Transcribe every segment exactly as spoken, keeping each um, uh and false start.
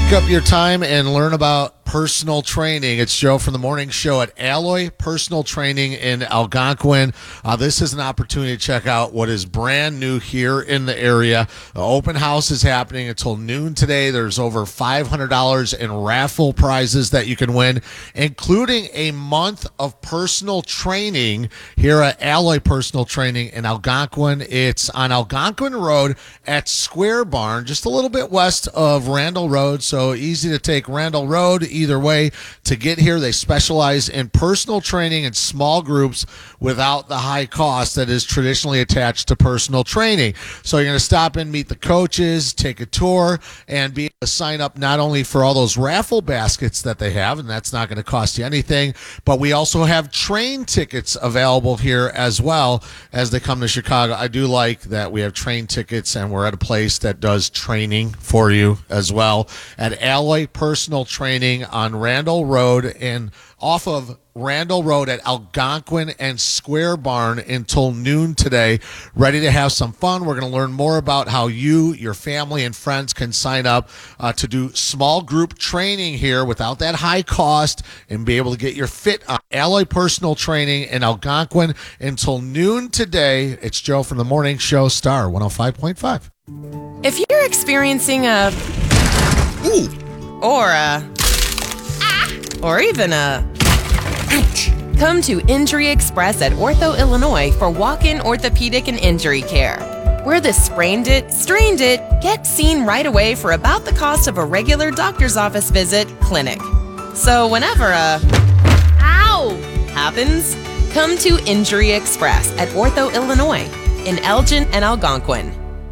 Pick up your time and learn about personal training. It's Joe from the morning show at Alloy Personal Training in Algonquin. Uh, this is an opportunity to check out what is brand new here in the area. The open house is happening until noon today. There's over five hundred dollars in raffle prizes that you can win, including a month of personal training here at Alloy Personal Training in Algonquin. It's on Algonquin Road at Square Barn, just a little bit west of Randall Road, so easy to take Randall Road either way to get here. They specialize in personal training in small groups without the high cost that is traditionally attached to personal training. So you're going to stop in, meet the coaches, take a tour, and be able to sign up not only for all those raffle baskets that they have, and that's not going to cost you anything, but we also have train tickets available here as well as they come to Chicago. I do like that we have train tickets and we're at a place that does training for you as well at Alloy Personal Training on Randall Road and off of Randall Road at Algonquin and Square Barn until noon today. Ready to have some fun. We're going to learn more about how you, your family, and friends can sign up uh, to do small group training here without that high cost and be able to get your fit on. Alloy Personal Training in Algonquin until noon today. It's Joe from the morning show, Star one oh five point five. If you're experiencing a Ooh. or a ah, or even a ouch, come to Injury Express at Ortho Illinois for walk-in orthopedic and injury care. We're the sprained it, strained it, get seen right away for about the cost of a regular doctor's office visit clinic. So whenever a ow happens, come to Injury Express at Ortho Illinois in Elgin and Algonquin.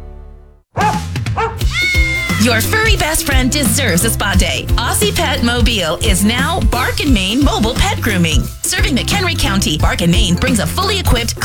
Your furry best friend deserves a spa day. Aussie Pet Mobile is now Bark and Maine Mobile Pet Grooming. Serving McHenry County, Bark and Maine brings a fully equipped